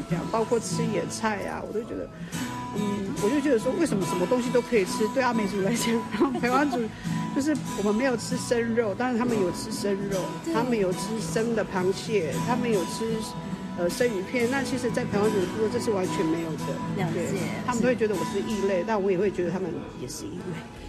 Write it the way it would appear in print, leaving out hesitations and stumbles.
这样，包括吃野菜啊，我都觉得，我就觉得说，为什么什么东西都可以吃？对阿美族来讲，然后排湾族就是我们没有吃生肉，当然他们有吃生肉，他们有吃生的螃蟹，他们有吃生鱼片。那其实，在排湾族部落这是完全没有的。 了解， 他们都会觉得我是异类，但我也会觉得他们也是异类。